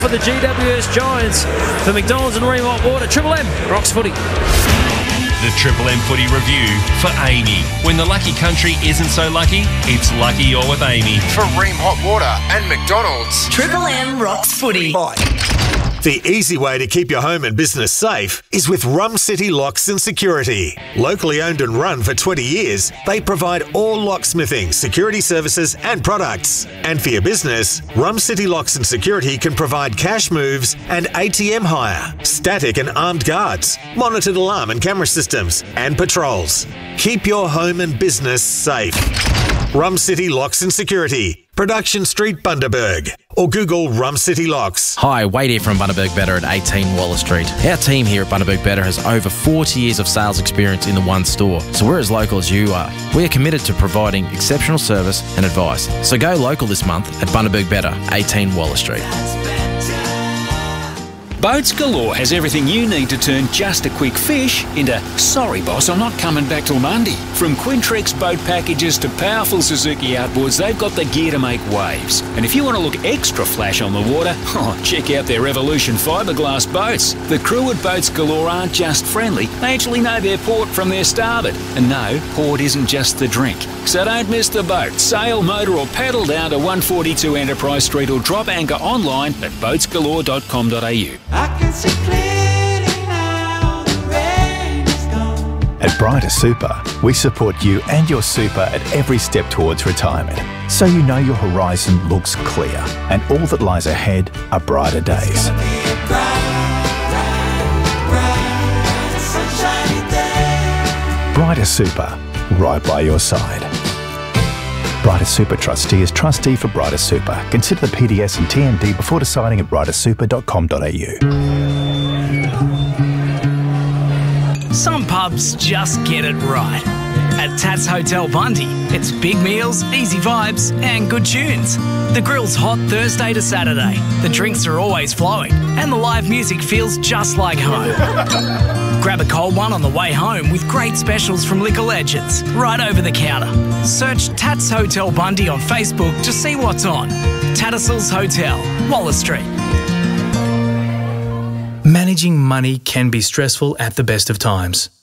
For the GWS Giants, for McDonald's and Ream Hot Water, Triple M rocks footy. The Triple M Footy Review for Amy. When the lucky country isn't so lucky, it's lucky you're with Amy. For Ream Hot Water and McDonald's. Triple M rocks footy. Bye. The easy way to keep your home and business safe is with Rum City Locks and Security. Locally owned and run for 20 years, they provide all locksmithing, security services and products. And for your business, Rum City Locks and Security can provide cash moves and ATM hire, static and armed guards, monitored alarm and camera systems, and patrols. Keep your home and business safe. Rum City Locks and Security, Production Street, Bundaberg, or Google Rum City Locks. Hi, Wade here from Bundaberg Better at 18 Wallace Street. Our team here at Bundaberg Better has over 40 years of sales experience in the one store, so we're as local as you are. We are committed to providing exceptional service and advice. So go local this month at Bundaberg Better, 18 Wallace Street. Boats Galore has everything you need to turn just a quick fish into, sorry boss, I'm not coming back till Monday. From Quintrex boat packages to powerful Suzuki outboards, they've got the gear to make waves. And if you want to look extra flash on the water, check out their Revolution fiberglass boats. The crew at Boats Galore aren't just friendly, they actually know their port from their starboard. And no, port isn't just the drink. So don't miss the boat. Sail, motor or paddle down to 142 Enterprise Street or drop anchor online at boatsgalore.com.au. At Brighter Super, we support you and your super at every step towards retirement, so you know your horizon looks clear and all that lies ahead are brighter days. Brighter Super, right by your side. Brighter Super Trustee is trustee for Brighter Super. Consider the PDS and TMD before deciding at brightersuper.com.au. Some pubs just get it right. At Tats Hotel Bundy, it's big meals, easy vibes and good tunes. The grill's hot Thursday to Saturday, the drinks are always flowing and the live music feels just like home. Grab a cold one on the way home with great specials from Liquor Legends, right over the counter. Search Tats Hotel Bundy on Facebook to see what's on. Tattersalls Hotel, Wallace Street. Managing money can be stressful at the best of times.